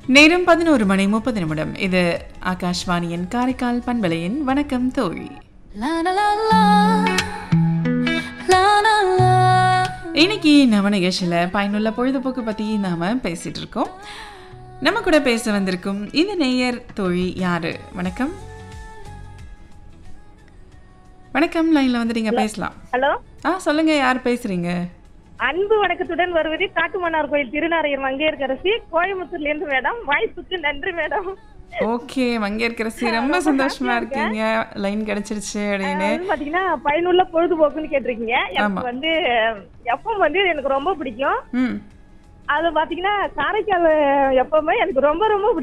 நேரம் 11:30 இது ஆகாஷ்வாணியின் காரைக்கால் பண்பலையின் வணக்கம் தோழி. இன்னைக்கு நம்ம நிகழ்ச்சியில் பயனுள்ள பொழுதுபோக்கு பற்றி நாம பேசிட்டு இருக்கோம். நம்ம கூட பேச வந்திருக்கும் இந்த நேயர் தோழி யாரு? வணக்கம். வணக்கம், லைன்ல வந்து நீங்க பேசலாம். ஹலோ, சொல்லுங்க, யார் பேசுறீங்க? அன்பு வணக்கத்துடன் வருவது காட்டுமன்னார் கோயில் திருநாரையர் மங்கையர்கரசி, கோயம்புத்தூர்ல இருந்து மேடம். வாய்ப்புக்கு நன்றி மேடம். ஓகே, மங்கையர்கரசி, ரொம்ப சந்தோஷமா இருக்கீங்க, லைன் கிடைச்சிருச்சு அப்படின்னு. பாத்தீங்கன்னா பயனுள்ள பொழுதுபோக்குன்னு கேட்டிருக்கீங்க. எனக்கு வந்து எஃப்எம் வந்து எனக்கு ரொம்ப பிடிக்கும். அது பாத்தீங்கன்னா காரைக்கால் எஃப்எம் எனக்கு ரொம்ப ரொம்ப பிடிக்கும்.